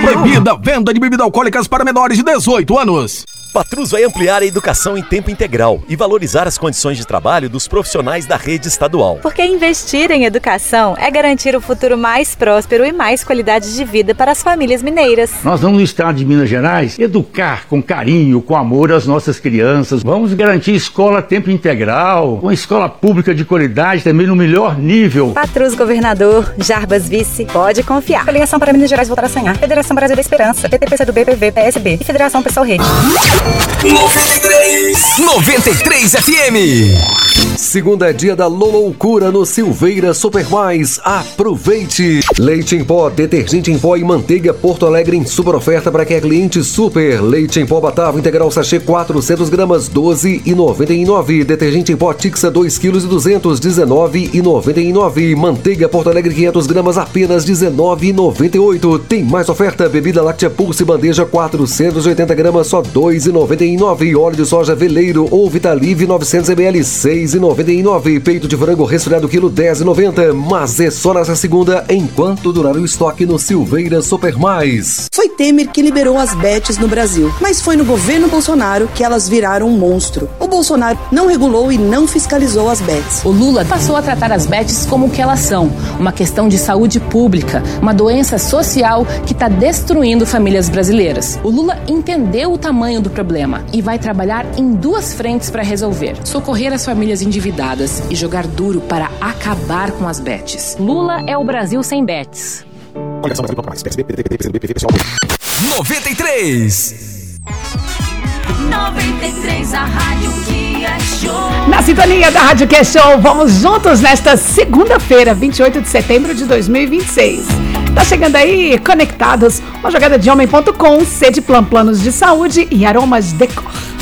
Proibida venda de bebidas alcoólicas para menores de 18 anos. Patrus vai ampliar a educação em tempo integral e valorizar as condições de trabalho dos profissionais da rede estadual. Porque investir em educação é garantir o futuro mais próspero e mais qualidade de vida para as famílias mineiras. Nós vamos no estado de Minas Gerais educar com carinho, com amor as nossas crianças. Vamos garantir escola a tempo integral, uma escola pública de qualidade também no melhor nível. Patrus governador, Jarbas vice, pode confiar. Federação para Minas Gerais voltar a sonhar. Federação Brasil da Esperança, PTPCdoB, PV, PSB e Federação Pessoal Rede. 93 FM. Segunda é dia da loucura no Silveira Super Mais. Aproveite! Leite em pó, detergente em pó e manteiga Porto Alegre em super oferta para quem é cliente super. Leite em pó Batavo integral sachê 400 gramas, 12,99. Detergente em pó Tixa 2 kg e 200, 19,99. Manteiga Porto Alegre 500 gramas, apenas 19,98. Tem mais oferta, bebida láctea Pulse bandeja 480 gramas, só 2,99. Óleo de soja Veleiro ou Vitalive 900 ml, 6,99. Peito de frango resfriado quilo 10,90. Mas é só nessa segunda, enquanto durar o estoque no Silveira Super Mais. Foi Temer que liberou as bets no Brasil, mas foi no governo Bolsonaro que elas viraram um monstro. O Bolsonaro não regulou e não fiscalizou as bets. O Lula passou a tratar as bets como o que elas são, uma questão de saúde pública, uma doença social que está destruindo famílias brasileiras. O Lula entendeu o tamanho do problema e vai trabalhar em duas frentes para resolver: socorrer as famílias endividadas e jogar duro para acabar com as bets. Lula é o Brasil sem bets. 93. 93, a rádio que é show. Na sintonia da Rádio que é show, vamos juntos nesta segunda-feira, 28 de setembro de 2026. Tá chegando aí, Conectados, uma jogada de homem.com, Cedplan Planos de Saúde e Aromas Decor.